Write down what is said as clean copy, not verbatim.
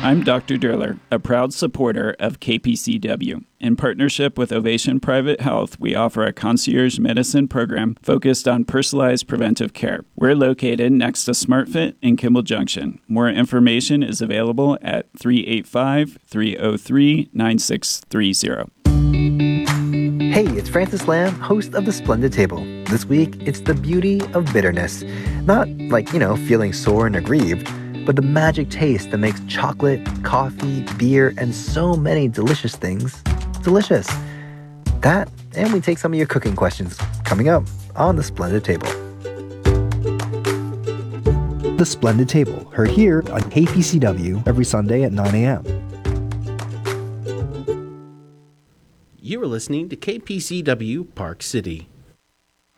I'm Dr. Durler, a proud supporter of KPCW. In partnership with Ovation Private Health, we offer a concierge medicine program focused on personalized preventive care. We're located next to SmartFit in Kimball Junction. More information is available at 385-303-9630. Hey, it's Francis Lamb, host of The Splendid Table. This week, it's the beauty of bitterness. Not like, feeling sore and aggrieved, but the magic taste that makes chocolate, coffee, beer, and so many delicious things delicious. That, and we take some of your cooking questions coming up on The Splendid Table. The Splendid Table, heard here on KPCW every Sunday at 9 a.m. You are listening to KPCW Park City.